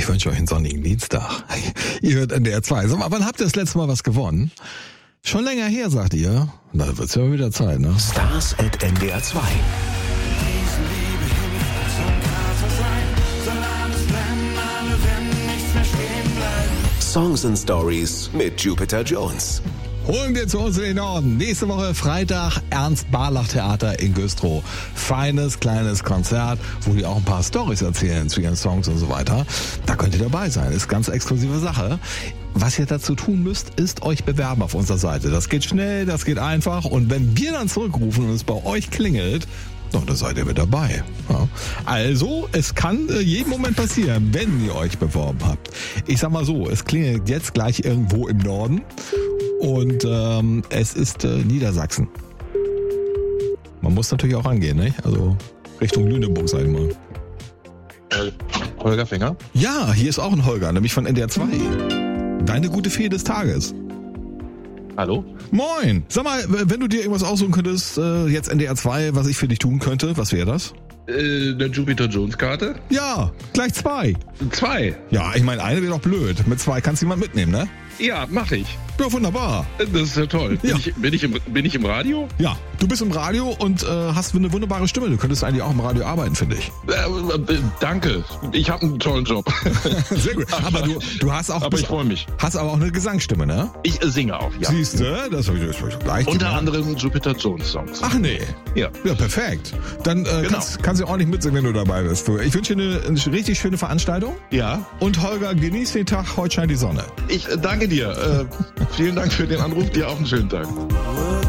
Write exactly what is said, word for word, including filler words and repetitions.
Ich wünsche euch einen sonnigen Dienstag. Ihr hört N D R zwei. Sag mal, wann habt ihr das letzte Mal was gewonnen? Schon länger her, sagt ihr. Da wird's ja wieder Zeit, ne? Stars at N D R zwei. Songs and Stories mit Jupiter Jones. Holen wir zu uns in den Norden. Nächste Woche Freitag Ernst-Barlach-Theater in Güstrow. Feines, kleines Konzert, wo die auch ein paar Storys erzählen zu ihren Songs und so weiter. Da könnt ihr dabei sein. Ist ganz exklusive Sache. Was ihr dazu tun müsst, ist euch bewerben auf unserer Seite. Das geht schnell, das geht einfach. Und wenn wir dann zurückrufen und es bei euch klingelt, no, da seid ihr mit dabei. Ja. Also, es kann äh, jeden Moment passieren, wenn ihr euch beworben habt. Ich sag mal so, es klingelt jetzt gleich irgendwo im Norden und ähm, es ist äh, Niedersachsen. Man muss natürlich auch rangehen, ne? Also Richtung Lüneburg, sag ich mal. Äh, Holger Finger? Ja, hier ist auch ein Holger, nämlich von N D R zwei. Deine gute Fee des Tages. Hallo? Moin! Sag mal, wenn du dir irgendwas aussuchen könntest, äh, jetzt N D R zwei, was ich für dich tun könnte, was wäre das? Äh, eine Jupiter Jones Karte? Ja, gleich zwei. Zwei? Ja, ich meine, eine wäre doch blöd. Mit zwei kannst du jemand mitnehmen, ne? Ja, mach ich. Ja, wunderbar. Das ist ja toll. Ja. Bin, ich, bin, ich im, bin ich im Radio? Ja, du bist im Radio und äh, hast eine wunderbare Stimme. Du könntest eigentlich auch im Radio arbeiten, finde ich. Äh, äh, danke. Ich habe einen tollen Job. Sehr gut. Aber du, du hast auch... Aber ich freue mich. Hast aber auch eine Gesangsstimme, ne? Ich äh, singe auch, ja. Siehst du? Das habe ich, das hab ich gleich Unter gemacht. anderem Jupiter Jones Songs. Ach nee. Ja. Ja, perfekt. Dann äh, Genau. kannst, kannst du ordentlich mitsingen, wenn du dabei bist. Ich wünsche dir eine, eine richtig schöne Veranstaltung. Ja. Und Holger, genieß den Tag. Heute scheint die Sonne. Ich äh, danke dir. Äh, vielen Dank für den Anruf. Dir auch einen schönen Tag.